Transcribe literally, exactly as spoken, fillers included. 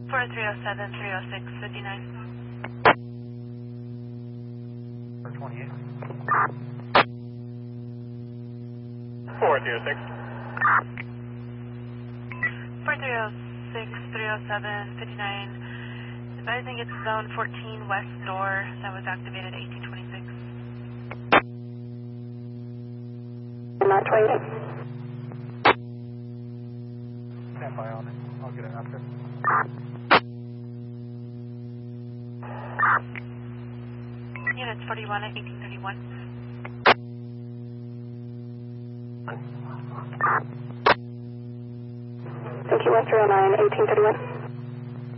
four three oh seven, three oh six, fifty-nine. four twenty-eight. four three oh six. four three oh six, three oh seven, fifty-nine. Advising it's zone fourteen west door that was activated eighteen twenty-six. Not twenty. Stand by on it. I'll get it after. Units forty-one at eighteen thirty-one. Thank you, one three oh nine, eighteen thirty-one.